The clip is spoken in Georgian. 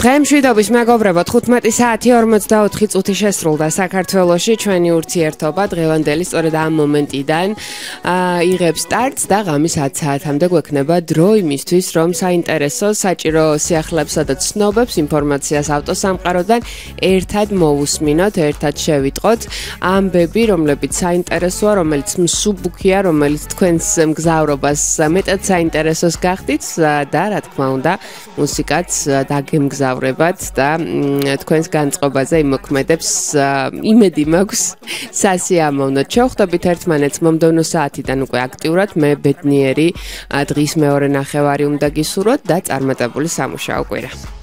დღემშვიდობის მეგობრებო 15 საათი 44 წუთი შესრულდა საქართველოში ჩვენი ურთიერთობა დღევანდელი სწორედ ამ მომენტიდან იღებს სტარტს და ღამის 10 საათამდე გვექნება დრო იმისთვის რომ საინტერესო საჭირო სიახლეებსა და ცნობებს ინფორმაციას ავტოსამყაროდან ერთად მოვუსმინოთ, ერთად შევიტყოთ ამბები, რომლებიც საინტერესოა, რომელიც მსუბუქია, რომელიც თქვენს მგზავრობას მეტად საინტერესოს გახდით და რა თქმა უნდა მუსიკაც დაგემგზავრებათ და თქვენს განწყობაზე იმოქმედებს იმედი მაქვს სასიამოვნოდ. შევხვდებით ერთმანეთს მომდევნო საათიდან უკვე აქტიურად. მე ბედნიერი დღის მეორე ნახევარი უნდა გისურვოთ და წარმატებული სამუშაო კვირა.